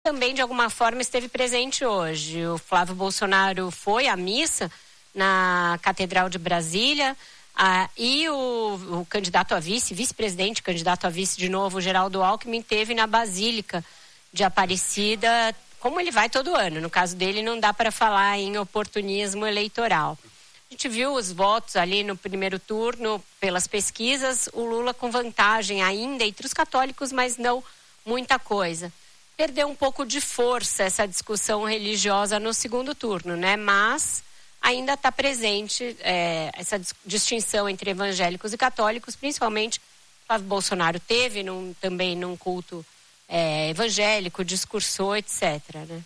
também, de alguma forma, esteve presente hoje. O Flávio Bolsonaro foi à missa na Catedral de Brasília, e o candidato a vice-presidente, candidato a vice de novo, o Geraldo Alckmin, esteve na Basílica de Aparecida, como ele vai todo ano. No caso dele, não dá para falar em oportunismo eleitoral. A gente viu os votos ali no primeiro turno, pelas pesquisas, o Lula com vantagem ainda entre os católicos, mas não muita coisa. Perdeu um pouco de força essa discussão religiosa no segundo turno, né? Mas ainda está presente essa distinção entre evangélicos e católicos, principalmente Flávio Bolsonaro teve também num culto evangélico, discursou, etc., né?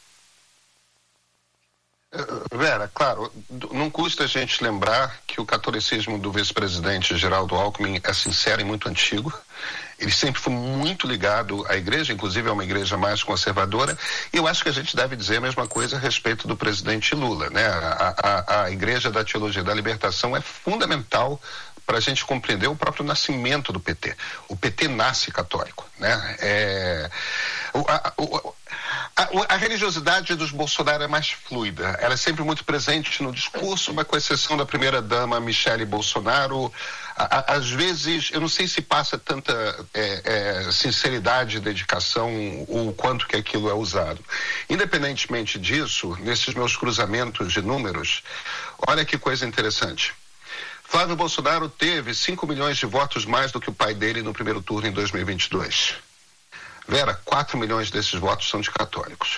Vera, claro, não custa a gente lembrar que o catolicismo do vice-presidente Geraldo Alckmin é sincero e muito antigo. Ele sempre foi muito ligado à igreja, inclusive é uma igreja mais conservadora, e eu acho que a gente deve dizer a mesma coisa a respeito do presidente Lula, né? A igreja da teologia da libertação é fundamental para a gente compreender o próprio nascimento do PT. O PT nasce católico, né? A religiosidade dos Bolsonaro é mais fluida, ela é sempre muito presente no discurso, mas com exceção da primeira-dama Michele Bolsonaro, às vezes, eu não sei se passa tanta sinceridade e dedicação o quanto que aquilo é usado. Independentemente disso, nesses meus cruzamentos de números, olha que coisa interessante. Flávio Bolsonaro teve 5 milhões de votos mais do que o pai dele no primeiro turno em 2022. Vera, 4 milhões desses votos são de católicos.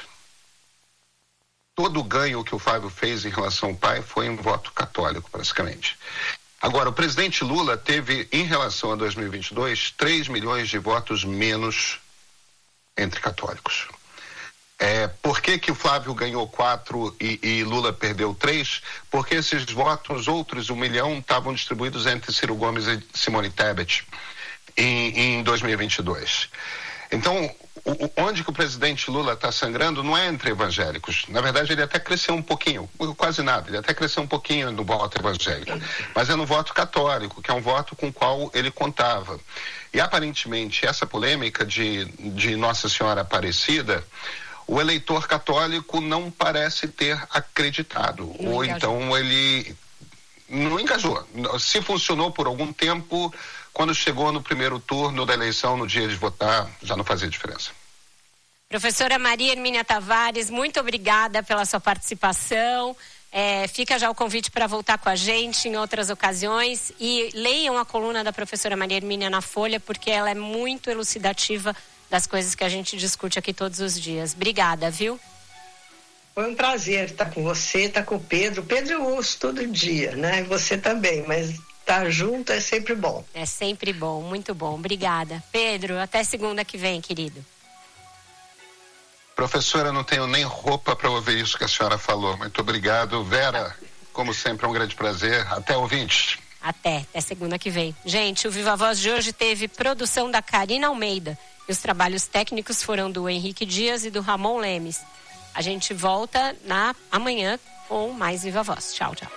Todo o ganho que o Flávio fez em relação ao pai foi um voto católico, praticamente. Agora, o presidente Lula teve, em relação a 2022, 3 milhões de votos menos entre católicos. Por que o Flávio ganhou 4 e Lula perdeu 3? Porque esses votos, outros 1 milhão, estavam distribuídos entre Ciro Gomes e Simone Tebet em 2022. Então, onde que o presidente Lula está sangrando não é entre evangélicos. Na verdade, ele até cresceu um pouquinho, quase nada, ele até cresceu um pouquinho no voto evangélico, mas é no voto católico, que é um voto com o qual ele contava. E, aparentemente, essa polêmica de Nossa Senhora Aparecida, o eleitor católico não parece ter acreditado, ou então ele não engajou. Se funcionou por algum tempo, quando chegou no primeiro turno da eleição, no dia de votar, já não fazia diferença. Professora Maria Hermínia Tavares, muito obrigada pela sua participação. Fica já o convite para voltar com a gente em outras ocasiões, e leiam a coluna da professora Maria Hermínia na Folha, porque ela é muito elucidativa das coisas que a gente discute aqui todos os dias. Obrigada, viu? Foi um prazer estar com você, estar com o Pedro. O Pedro eu ouço todo dia, né? Você também, mas estar junto é sempre bom. É sempre bom, muito bom. Obrigada. Pedro, até segunda que vem, querido. Professora, eu não tenho nem roupa para ouvir isso que a senhora falou. Muito obrigado. Vera, como sempre, é um grande prazer. Até ouvintes. Até segunda que vem. Gente, o Viva Voz de hoje teve produção da Karina Almeida. E os trabalhos técnicos foram do Henrique Dias e do Ramon Lemes. A gente volta amanhã com mais Viva Voz. Tchau, tchau.